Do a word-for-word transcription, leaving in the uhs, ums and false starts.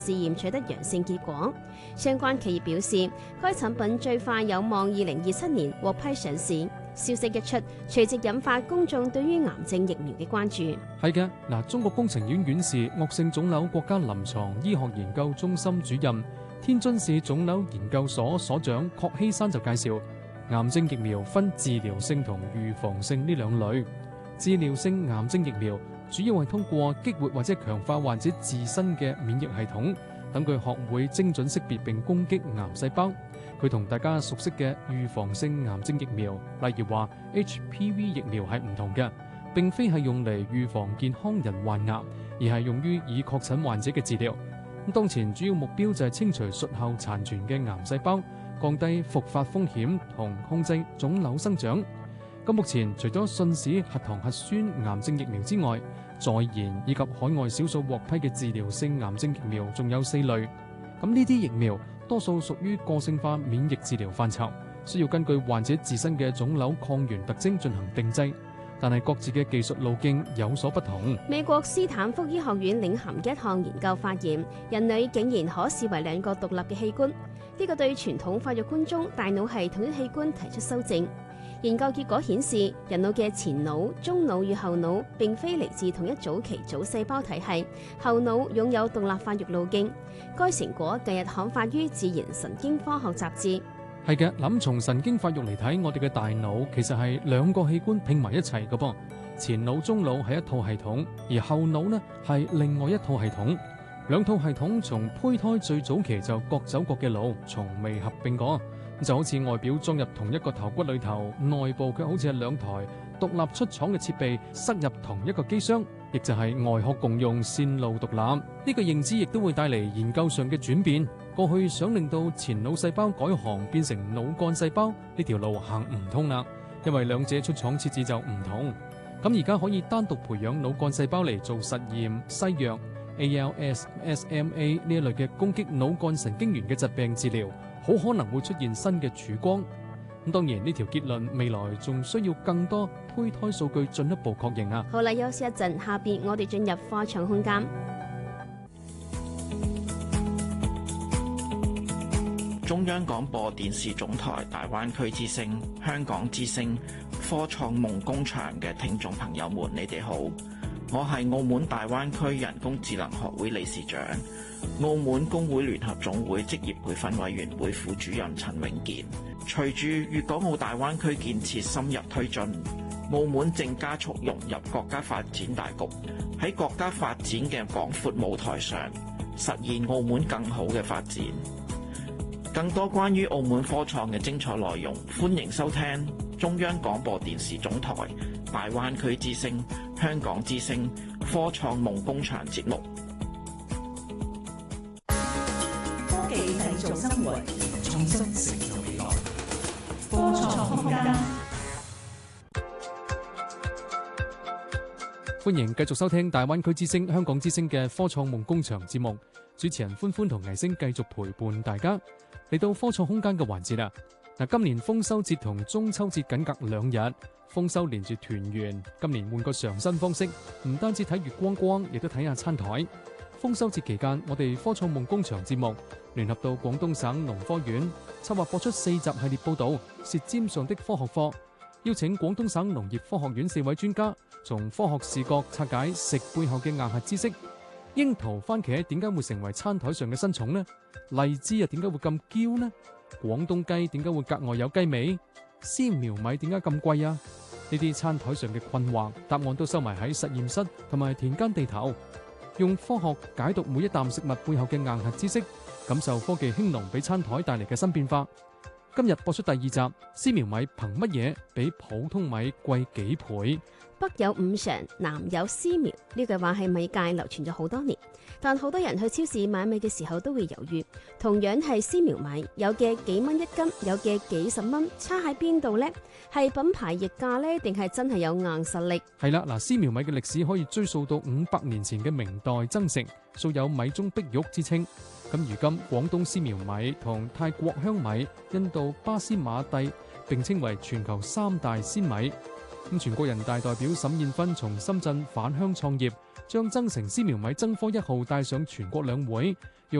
試驗取得陽性結果。相關企業表示，該產品最快有望二零二七年獲批上市。消息一出，隨即引發公眾對於癌症疫苗嘅關注。 係嘅，嗱，中國工程院院士、惡性腫瘤國家臨床醫學研究中心主任、天津市腫瘤研究所所長郝希山就介紹，癌症疫苗分治療性同預防性呢兩類。治療性癌症疫苗主要係通過激活或者強化患者自身嘅免疫系統，等佢學會精準識別並攻擊癌細胞。佢同大家熟悉嘅預防性癌症疫苗，例如話 H P V 疫苗係唔同嘅，並非係用嚟預防健康人患癌，而係用於已確診患者嘅治療。咁當前主要目標就係清除術後殘存嘅癌細胞，降低復發風險同控制腫瘤生長。咁目前除咗信使核糖核酸癌症疫苗之外，在研以及海外少數獲批嘅治療性癌症疫苗仲有四類。咁呢啲疫苗多數屬於個性化免疫治療範疇，需要根據患者自身嘅腫瘤抗原特徵進行定製，但係各自嘅技術路徑有所不同。 美國斯坦福醫學院領銜嘅一項研究發現，人類竟然可視為兩個獨立嘅器官，呢個對傳統發育觀中大腦係同一器官提出修正。研究結果顯示，人腦嘅前腦、中腦與後腦並非嚟自同一早期組細胞體系，後腦擁有獨立發育路徑。該成果近日刊發於《自然神經科學雜誌》。 係嘅，諗從神經發育嚟睇，我哋嘅大腦其實係兩個器官拼埋一齊嘅噃。前腦、中腦係一套系統，而後腦呢係另外一套系統。兩套系統從胚胎最早期就各走各嘅路，從未合併過。就好似外表裝入同一個頭骨裏頭，內部卻好似係兩台獨立出廠嘅設備塞入同一個機箱，亦就係外殼共用、線路獨立。呢個認知亦都會帶嚟研究上嘅轉變。過去想令到前腦細胞改行變成腦幹細胞，呢條路行唔通啦，因為兩者出廠設置就唔同。咁而家可以單獨培養腦幹細胞嚟做實驗、西藥、A L S、S M A 呢一類嘅攻擊腦幹神經元嘅疾病治療，好可能會出現新嘅曙光。咁當然呢條結論未來仲需要更多胚胎數據進一步確認啊。 好啦，休息一陣，下邊我哋進入科創空間。 中央廣播電視總台大灣區之聲、香港之聲、科創夢工場嘅聽眾朋友們，你哋好，我係澳門大灣區人工智能學會理事長、澳門工會聯合總會職業培訓委員會副主任陳永健。隨住粵港澳大灣區建設深入推進，澳門正加速融入國家發展大局，喺國家發展嘅廣闊舞台上，實現澳門更好嘅發展。更多關於澳門科創嘅精彩內容，歡迎收聽中央廣播電視總台大灣區之聲、香港之聲科創夢工場節目。 科技製造生活，創新成就未來。科創空間， 歡迎繼續收聽大灣區之聲、香港之聲嘅科創夢工場節目。主持人歡歡同倪星繼續陪伴大家嚟到科創空間嘅環節啦。嗱，今年豐收節同中秋節僅隔兩日，豐收連住團圓，今年換個嘗新方式，唔單止睇月光光，亦都睇下餐台。豐收節期間，我哋科創夢工場節目聯合到廣東省農科院，策劃播出四集系列報道《舌尖上的科學課》，邀請廣東省農業科學院四位專家，從科學視角拆解食背後嘅硬核知識。櫻桃、番茄點解會成為餐台上嘅新寵呢？荔枝又點解會咁嬌呢？廣東雞點解會格外有雞味？絲苗米點解咁貴啊？呢啲餐台上嘅困惑，答案都收埋喺實驗室同埋田間地頭，用科學解讀每一啖食物背後嘅硬核知識，感受科技興農俾餐台帶嚟嘅新變化。今日播出第二集，絲苗米憑乜嘢比普通米貴幾倍？ 北有五常，南有絲苗，呢句話喺米界流傳咗好多年，但好多人去超市買米嘅時候都會猶豫。同樣係絲苗米，有嘅幾蚊一斤，有嘅幾十蚊，差喺邊度呢？係品牌溢價呢，定係真係有硬實力？ 係啦，嗱，絲苗米嘅歷史可以追溯到五百年前嘅明代增城，素有米中碧玉之稱。咁如今廣東絲苗米同泰國香米、印度巴斯馬蒂並稱為全球三大鮮米。 咁全國人大代表沈燕芬從深圳返鄉創業，將增城絲苗米增科一號帶上全國兩會。